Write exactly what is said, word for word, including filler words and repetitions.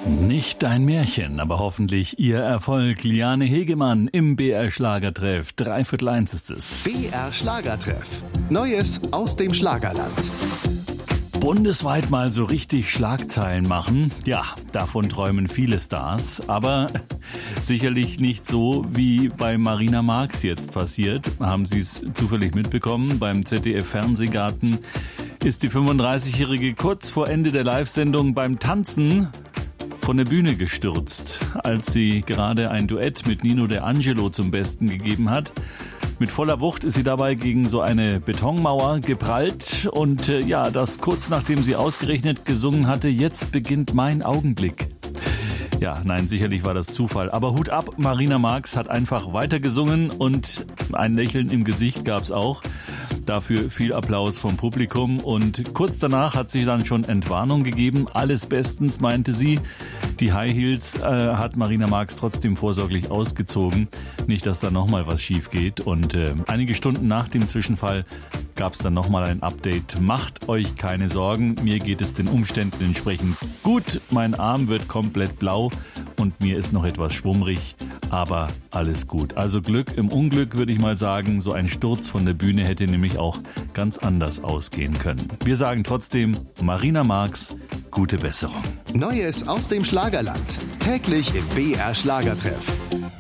Nicht dein Märchen, aber hoffentlich ihr Erfolg. Liane Hegemann im B R Schlagertreff. Dreiviertel eins ist es. B R Schlagertreff. Neues aus dem Schlagerland. Bundesweit mal so richtig Schlagzeilen machen. Ja, davon träumen viele Stars. Aber sicherlich nicht so, wie bei Marina Marx jetzt passiert. Haben Sie es zufällig mitbekommen? Beim Z D F-Fernsehgarten ist die fünfunddreißigjährige kurz vor Ende der Live-Sendung beim Tanzen von der Bühne gestürzt, als sie gerade ein Duett mit Nino De Angelo zum Besten gegeben hat. Mit voller Wucht ist sie dabei gegen so eine Betonmauer geprallt und äh, ja, das kurz nachdem sie ausgerechnet gesungen hatte, jetzt beginnt mein Augenblick. Ja, nein, sicherlich war das Zufall. Aber Hut ab, Marina Marx hat einfach weitergesungen und ein Lächeln im Gesicht gab's auch. Dafür viel Applaus vom Publikum und kurz danach hat sie dann schon Entwarnung gegeben. Alles bestens, meinte sie. Die High Heels äh, hat Marina Marx trotzdem vorsorglich ausgezogen. Nicht, dass da nochmal was schief geht. Und äh, einige Stunden nach dem Zwischenfall gab es dann nochmal ein Update. Macht euch keine Sorgen, mir geht es den Umständen entsprechend gut. Mein Arm wird komplett blau und mir ist noch etwas schwummrig, aber alles gut. Also Glück im Unglück, würde ich mal sagen. So ein Sturz von der Bühne hätte nämlich auch ganz anders ausgehen können. Wir sagen trotzdem, Marina Marx, gute Besserung. Neues aus dem Schlagerland. Täglich im B R Schlagertreff.